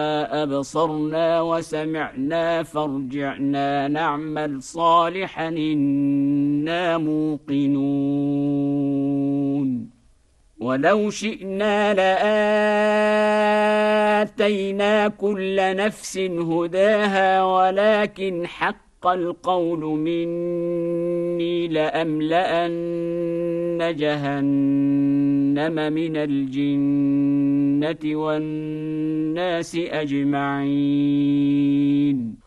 أبصرنا وسمعنا فارجعنا نعمل صالحا إنا موقنون ولو شئنا لآتينا كل نفس هداها ولكن حق القول مني لأملأن جهنم من الجنة والناس أجمعين